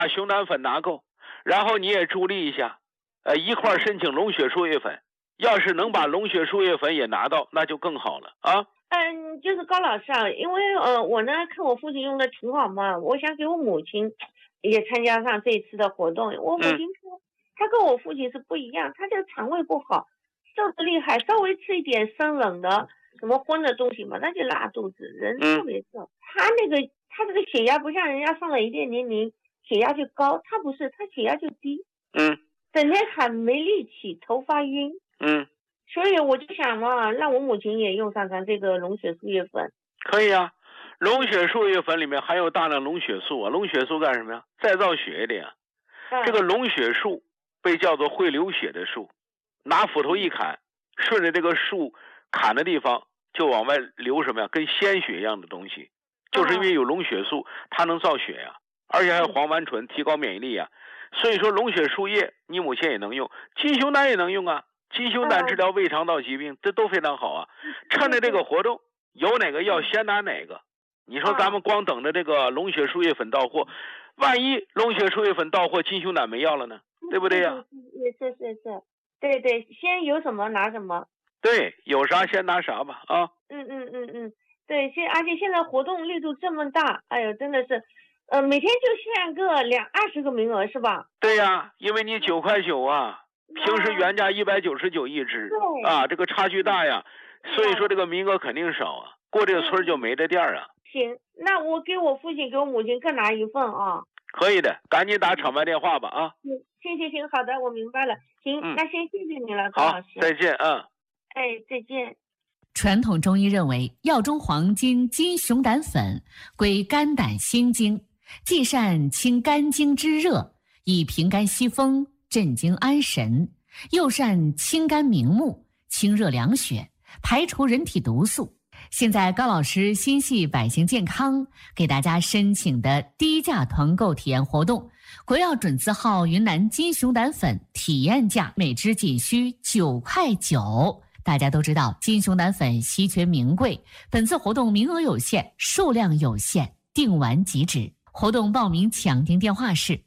把熊胆粉拿够，然后你也助力一下，一块申请龙血输液粉。要是能把龙血输液粉也拿到，那就更好了啊。 就是高老师啊，因为我呢看我父亲用的挺好嘛，我想给我母亲也参加上这次的活动。我母亲说，她跟我父亲是不一样，她这个肠胃不好，瘦得厉害，稍微吃一点生冷的什么荤的东西嘛，那就拉肚子，人特别瘦。她这个血压不像人家上了一定年龄血压就高，她不是，她血压就低。整天喊没力气，头发晕。所以我就想嘛，让我母亲也用上这个龙血输液粉。 可以啊，龙血输液粉里面含有大量龙血素啊，龙血素干什么呀？再造血液的呀。这个龙血素被叫做会流血的树，拿斧头一砍，顺着这个树砍的地方就往外流什么呀？跟鲜血一样的东西，就是因为有龙血素，它能造血呀，而且还有黄烷醇，提高免疫力呀。所以说龙血输液你母亲也能用，金熊胆也能用啊。金熊胆治疗胃肠道疾病，这都非常好啊！趁着这个活动，有哪个药先拿哪个。你说咱们光等着这个龙血输液粉到货，万一龙血输液粉到货，金熊胆没药了呢？对不对呀？ 是，对，先有什么拿什么。 对，有啥先拿啥吧啊！ 对，而且现在活动力度这么大，哎呦，真的是，每天就限个20个名额是吧？ 对呀，因为你9块9啊。平时原价199一支啊，这个差距大呀，所以说这个名额肯定少啊，过这个村就没这店啊。 行，那我给我父亲给我母亲各拿一份啊。 可以的，赶紧打场外电话吧啊。 行，好的，我明白了。行，那先谢谢你了，高老师。 好，再见啊。 再见。 传统中医认为，药中黄金金熊胆粉归肝胆心经，既善清肝经之热，以平肝息风，镇惊安神，又善清肝明目，清热凉血，排除人体毒素。现在高老师心系百姓健康，给大家申请的低价团购体验活动，国药准字号云南金熊胆粉体验价每支仅需9块9。大家都知道金熊胆粉稀缺名贵，本次活动名额有限，数量有限，订完即止。活动报名抢订电话是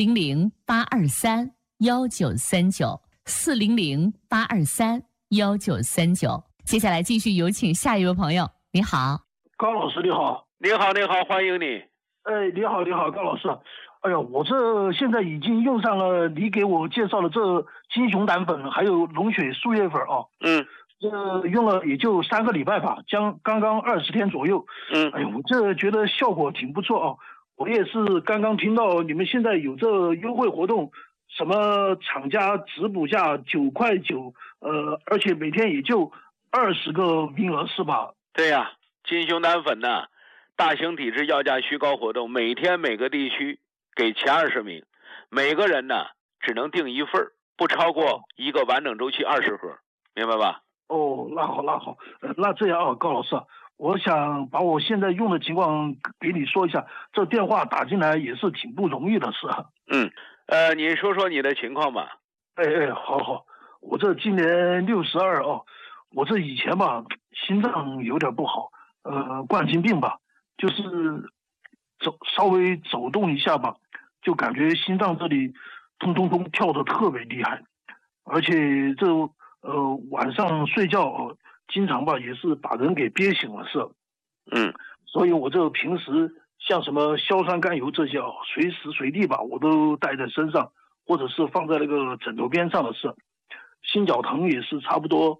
400-823-1939，400-823-1939。接下来继续有请下一位朋友。你好， 高老师你好。 你好，欢迎你。 你好，高老师。哎呀，我这现在已经用上了你给我介绍的这金熊胆粉，还有龙血输液粉啊。用了也就3个礼拜吧，刚刚20天左右。哎呀，我这觉得效果挺不错啊。我也是刚刚听到你们现在有这优惠活动，什么厂家直补价9块9，而且每天也就20个名额是吧？ 对呀，金熊胆粉呢，大型体质药价虚高活动，每天每个地区给前20名，每个人呢只能订一份，不超过一个完整周期20盒，明白吧？ 那好，那这样啊，高老师，我想把我现在用的情况给你说一下，这电话打进来也是挺不容易的事。 你说说你的情况吧。 好，我这今年62啊，我这以前吧心脏有点不好，冠心病吧，就是稍微走动一下吧，就感觉心脏这里咚咚咚跳得特别厉害，而且这晚上睡觉经常吧也是把人给憋醒了是。所以我这平时像什么硝酸甘油这些随时随地吧我都带在身上，或者是放在那个枕头边上的是。心绞疼也是差不多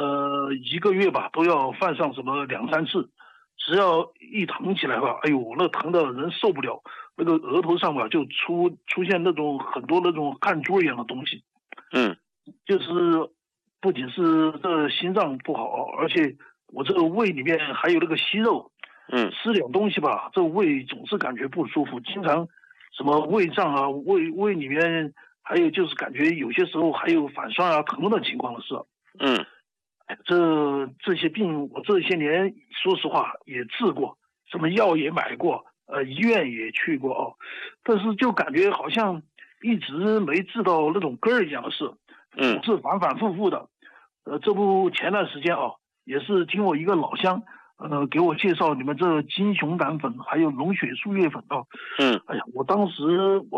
1个月吧都要犯上什么2-3次，只要一疼起来吧，哎呦那疼的人受不了，那个额头上吧就出现那种很多那种汗珠一样的东西。就是不仅是这心脏不好，而且我这个胃里面还有那个息肉。吃点东西吧，这胃总是感觉不舒服，经常什么胃胀啊，胃里面还有就是感觉有些时候还有反酸啊、疼的情况的事。这些病我这些年说实话也治过，什么药也买过，医院也去过但是就感觉好像一直没治到那种根儿一样的事，总是反反复复的。这不前段时间也是听我一个老乡给我介绍你们这金熊胆粉还有龙血树叶粉啊。 嗯， 哎呀，我当时